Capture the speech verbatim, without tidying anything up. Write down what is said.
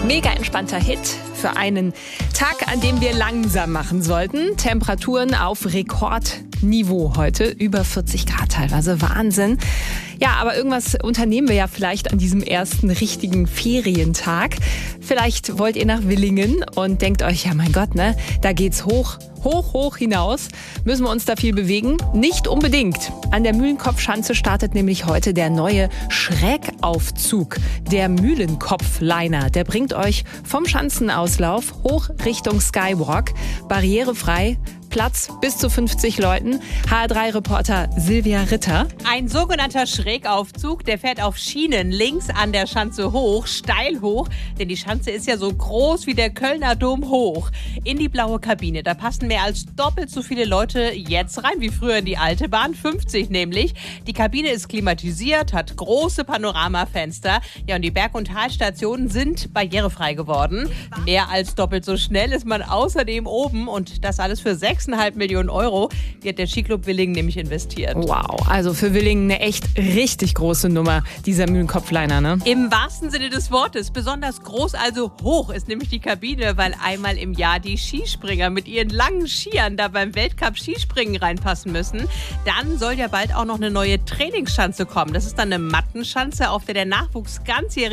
Mega entspannter Hit für einen Tag, an dem wir langsam machen sollten. Temperaturen auf Rekordniveau heute, über vierzig Grad teilweise, Wahnsinn. Ja, aber irgendwas unternehmen wir ja vielleicht an diesem ersten richtigen Ferientag. Vielleicht wollt ihr nach Willingen und denkt euch, ja mein Gott, ne, da geht's hoch, hoch, hoch hinaus. Müssen wir uns da viel bewegen? Nicht unbedingt. An der Mühlenkopfschanze startet nämlich heute der neue Schrägaufzug, der Mühlenkopfliner. Der bringt euch vom Schanzenauslauf hoch Richtung Skywalk, barrierefrei, Platz bis zu fünfzig Leuten. H R drei Reporter Silvia Ritter. Ein sogenannter Schrägaufzug, der fährt auf Schienen links an der Schanze hoch, steil hoch, denn die Schanze ist ja so groß wie der Kölner Dom hoch. In die blaue Kabine, da passen mehr als doppelt so viele Leute jetzt rein wie früher in die alte Bahn, fünfzig nämlich. Die Kabine ist klimatisiert, hat große Panoramafenster. Ja, und die Berg- und Talstationen sind barrierefrei geworden. Mehr als doppelt so schnell ist man außerdem oben und das alles für sechs Komma fünf Millionen Euro, die hat der Skiclub Willingen nämlich investiert. Wow, also für Willingen eine echt richtig große Nummer, dieser Mühlenkopfliner, ne? Im wahrsten Sinne des Wortes. Besonders groß, also hoch ist nämlich die Kabine, weil einmal im Jahr die Skispringer mit ihren langen Skiern da beim Weltcup Skispringen reinpassen müssen. Dann soll ja bald auch noch eine neue Trainingsschanze kommen. Das ist dann eine Mattenschanze, auf der der Nachwuchs ganzjährig